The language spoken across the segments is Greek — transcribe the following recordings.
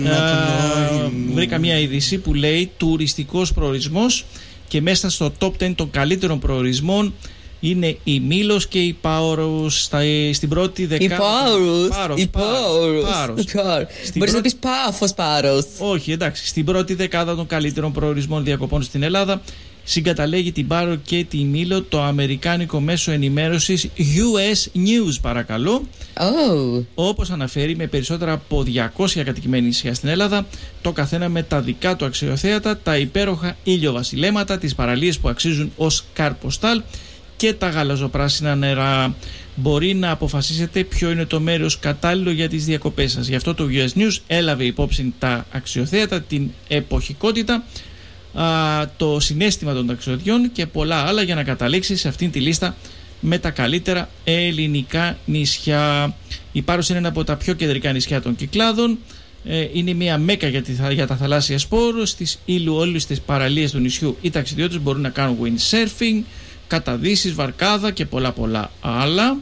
Βρήκα μια είδηση που λέει τουριστικός προορισμός και μέσα στο top 10 των καλύτερων προορισμών είναι η Μήλος και η Πάωρος στην πρώτη δεκάδα. Η Πάωρος. Μπορείς να πεις Πάφος Πάρος. Όχι, εντάξει. Στην πρώτη δεκάδα των καλύτερων προορισμών διακοπών στην Ελλάδα συγκαταλέγει την Πάρο και τη Μήλο το αμερικάνικο μέσο ενημέρωσης US News, παρακαλώ. Όπως αναφέρει, με περισσότερα από 200 κατοικημένοι νησιά στην Ελλάδα, το καθένα με τα δικά του αξιοθέατα, τα υπέροχα ηλιοβασιλέματα, τις παραλίες που αξίζουν ως καρποστάλ και τα γαλαζοπράσινα νερά. Μπορεί να αποφασίσετε ποιο είναι το μέρος κατάλληλο για τις διακοπές σας. Γι' αυτό το US News έλαβε υπόψη τα αξιοθέατα, την εποχικότητα, το συναίσθημα των ταξιδιωτιών και πολλά άλλα για να καταλήξει σε αυτήν τη λίστα με τα καλύτερα ελληνικά νησιά. Η Πάρος είναι ένα από τα πιο κεντρικά νησιά των Κυκλάδων. Είναι μια μέκα για τα θαλάσσια σπορ. Στις όλες τις παραλίες του νησιού οι ταξιδιώτες μπορούν να κάνουν windsurfing, καταδύσεις, βαρκάδα και πολλά άλλα.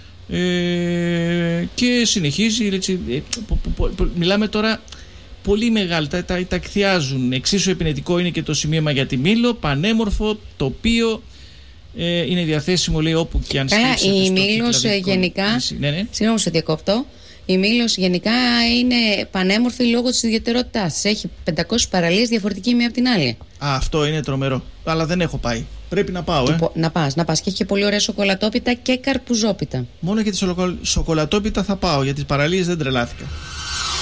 Και συνεχίζει έτσι, μιλάμε τώρα πολύ μεγάλα, τα εκθιάζουν. Εξίσου επινετικό είναι και το σημείωμα για τη Μήλο, πανέμορφο τοπίο, είναι διαθέσιμο, λέει, όπου και αν στήσετε. Καλά, η Μήλος γενικά, συγγνώμη σε διακόπτω, η Μήλος γενικά είναι πανέμορφη λόγω της ιδιαιτερότητάς της. Έχει 500 παραλίες διαφορετική μία από την άλλη. Αυτό είναι τρομερό, αλλά δεν έχω πάει. Πρέπει να πάω, Να πας. Και έχει και πολύ ωραία σοκολατόπιτα και καρπουζόπιτα. Μόνο για τη σοκολατόπιτα θα πάω, για τις παραλίες δεν τρελάθηκα.